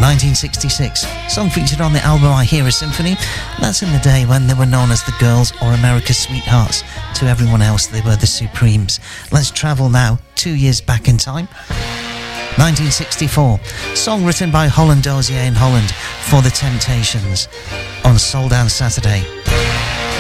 1966. Song featured on the album I Hear a Symphony. That's in the day when they were known as the Girls or America's Sweethearts. To everyone else, they were the Supremes. Let's travel now 2 years back in time. 1964. Song written by Holland Dozier in Holland for The Temptations on Soul Dance Saturday.